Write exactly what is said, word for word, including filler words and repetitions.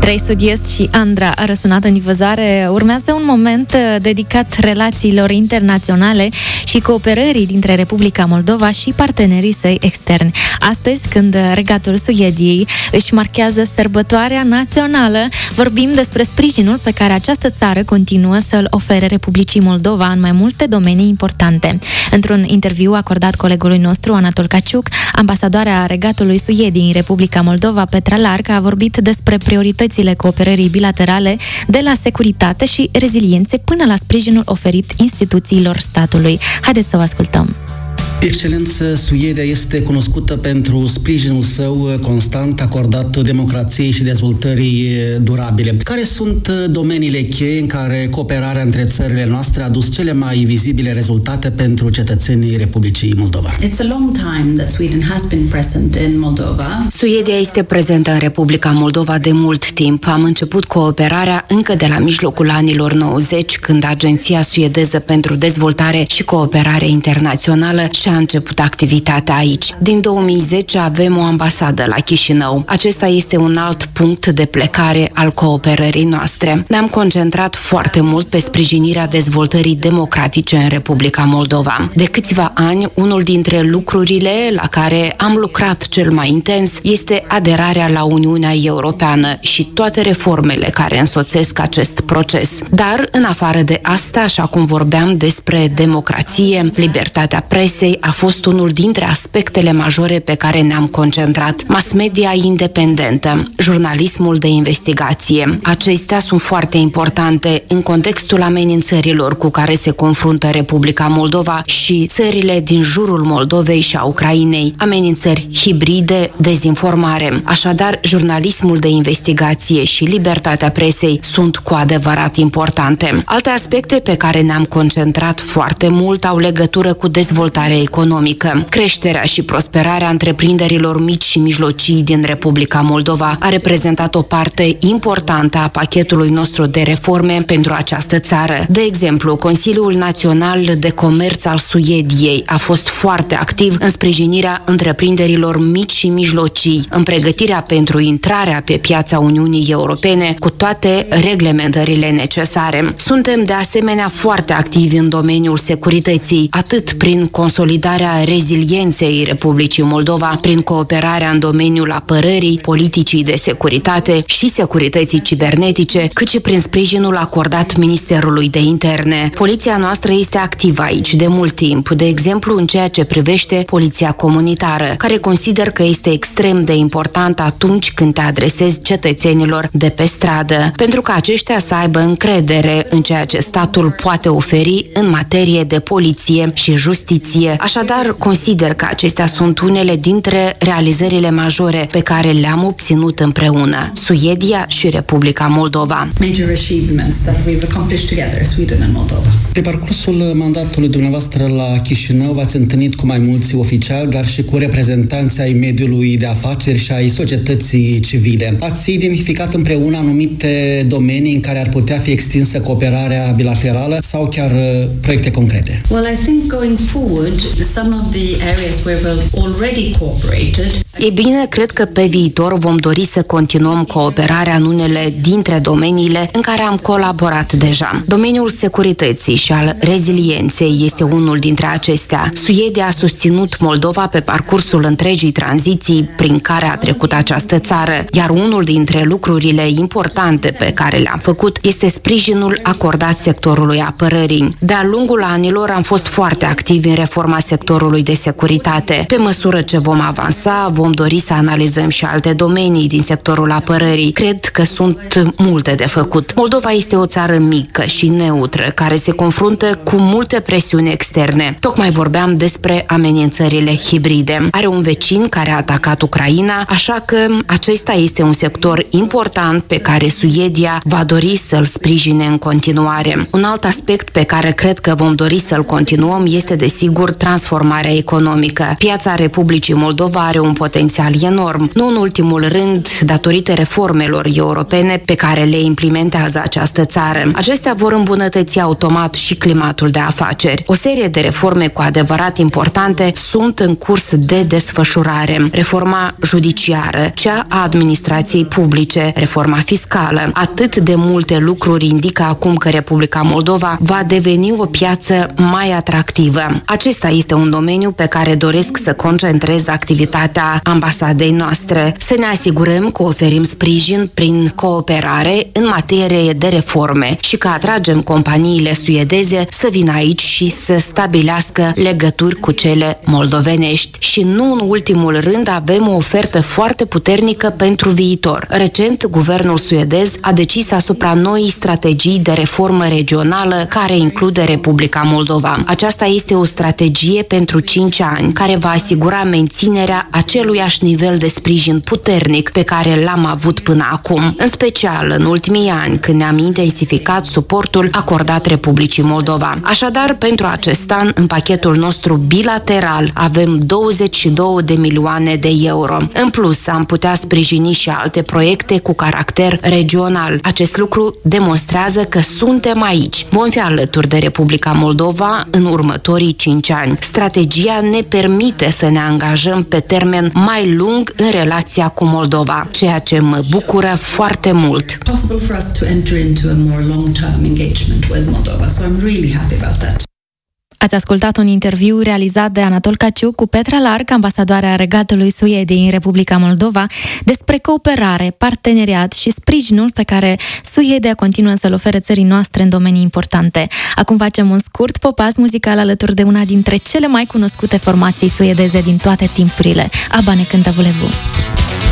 Trei Studies și Andra a răsunat în difuzare. Urmează un moment dedicat relațiilor internaționale și cooperării dintre Republica Moldova și partenerii săi externi. Astăzi, când Regatul Suediei își marchează sărbătoarea națională, vorbim despre sprijinul pe care această țară continuă să-l ofere Republicii Moldova în mai multe domenii importante. Într-un interviu acordat colegului nostru, Anatol Caciuc, ambasadoarea Regatului Suediei în Republica Moldova, Petra Larc, a vorbit despre prioritățile cooperării bilaterale, de la securitate și reziliențe până la sprijinul oferit instituțiilor statului. Haideți să o ascultăm. Excelență, Suedia este cunoscută pentru sprijinul său constant acordat democrației și dezvoltării durabile. Care sunt domeniile cheie în care cooperarea între țările noastre a adus cele mai vizibile rezultate pentru cetățenii Republicii Moldova? It's a long time that Sweden has been present in Moldova. Suedia este prezentă în Republica Moldova de mult timp. Am început cooperarea încă de la mijlocul anilor nouăzeci, când Agenția Suedeză pentru Dezvoltare și Cooperare Internațională și-a început activitatea aici. Din două mii zece avem o ambasadă la Chișinău. Acesta este un alt punct de plecare al cooperării noastre. Ne-am concentrat foarte mult pe sprijinirea dezvoltării democratice în Republica Moldova. De câțiva ani, unul dintre lucrurile la care am lucrat cel mai intens este aderarea la Uniunea Europeană și toate reformele care însoțesc acest proces. Dar, în afară de asta, așa cum vorbeam despre democrație, libertatea presei a fost unul dintre aspectele majore pe care ne-am concentrat. Mass media independentă, jurnalismul de investigație. Acestea sunt foarte importante în contextul amenințărilor cu care se confruntă Republica Moldova și țările din jurul Moldovei și a Ucrainei. Amenințări hibride, dezinformare. Așadar, jurnalismul de investigație și libertatea presei sunt cu adevărat importante. Alte aspecte pe care ne-am concentrat foarte mult au legătură cu dezvoltarea economică. Creșterea și prosperarea întreprinderilor mici și mijlocii din Republica Moldova a reprezentat o parte importantă a pachetului nostru de reforme pentru această țară. De exemplu, Consiliul Național de Comerț al Suediei a fost foarte activ în sprijinirea întreprinderilor mici și mijlocii, în pregătirea pentru intrarea pe piața Uniunii Europene cu toate reglementările necesare. Suntem de asemenea foarte activi în domeniul securității, atât prin consolidarea rezilienței Republicii Moldova, prin cooperarea în domeniul apărării, politicii de securitate și securității cibernetice, cât și prin sprijinul acordat Ministerului de Interne. Poliția noastră este activă aici de mult timp, de exemplu în ceea ce privește poliția comunitară, care consider că este extrem de important atunci când te adresezi cetățenilor de pe stradă, pentru că aceștia să aibă încredere în ceea ce statul poate oferi în materie de poliție și justiție. Așadar, consider că acestea sunt unele dintre realizările majore pe care le-am obținut împreună, Suedia și Republica Moldova. Major achievements that we've accomplished together, Sweden and Moldova. Pe parcursul mandatului dumneavoastră la Chișinău v-ați întâlnit cu mai mulți oficiali, dar și cu reprezentanți ai mediului de afaceri și ai societății civile. Ați identificat împreună anumite domenii în care ar putea fi extinsă cooperarea bilaterală sau chiar proiecte concrete? Well, I think going forward, some of the areas where we've already cooperated. Ei bine, cred că pe viitor vom dori să continuăm cooperarea în unele dintre domeniile în care am colaborat deja. Domeniul securității și al rezilienței este unul dintre acestea. Suedia a susținut Moldova pe parcursul întregii tranziții prin care a trecut această țară, iar unul dintre lucrurile importante pe care le-am făcut este sprijinul acordat sectorului apărării. De-a lungul anilor am fost foarte activi în reforma sectorului de securitate. Pe măsură ce vom avansa, vom dori să analizăm și alte domenii din sectorul apărării. Cred că sunt multe de făcut. Moldova este o țară mică și neutră, care se confruntă cu multe presiuni externe. Tocmai vorbeam despre amenințările hibride. Are un vecin care a atacat Ucraina, așa că acesta este un sector important pe care Suedia va dori să-l sprijine în continuare. Un alt aspect pe care cred că vom dori să-l continuăm este, desigur, transformarea economică. Piața Republicii Moldova are un potențial enorm, nu în ultimul rând datorită reformelor europene pe care le implementează această țară. Acestea vor îmbunătăți automat și climatul de afaceri. O serie de reforme cu adevărat importante sunt în curs de desfășurare. Reforma judiciară, cea a administrației publice, reforma fiscală. Atât de multe lucruri indică acum că Republica Moldova va deveni o piață mai atractivă. Acesta este un domeniu pe care doresc să concentrez activitatea ambasadei noastre. Să ne asigurăm că oferim sprijin prin cooperare în materie de reforme și că atragem companiile suedeze să vină aici și să stabilească legături cu cele moldovenești. Și nu în ultimul rând avem o ofertă foarte puternică pentru viitor. Recent, guvernul suedez a decis asupra noii strategii de reformă regională care include Republica Moldova. Aceasta este o strategie pentru cinci ani care va asigura menținerea aceluiași nivel de sprijin puternic pe care l-am avut până acum, în special în ultimii ani când ne-am intensificat suportul acordat Republicii Moldova. Așadar, pentru acest an, în pachetul nostru bilateral avem douăzeci și două de milioane de euro. În plus, am putea sprijini și alte proiecte cu caracter regional. Acest lucru demonstrează că suntem aici. Vom fi alături de Republica Moldova în următorii cinci ani. Strategia ne permite să ne angajăm pe termen mai lung în relația cu Moldova, ceea ce mă bucură foarte mult. Possible for us to enter into a more long-term engagement with Moldova, so I'm really happy about that. Ați ascultat un interviu realizat de Anatol Caciuc cu Petra Lark, ambasadoarea Regatului Suediei în Republica Moldova, despre cooperare, parteneriat și sprijinul pe care Suedia continuă să-l ofere țării noastre în domenii importante. Acum facem un scurt popas muzical alături de una dintre cele mai cunoscute formații suedeze din toate timpurile. ABBA ne cântă Voulez-vous.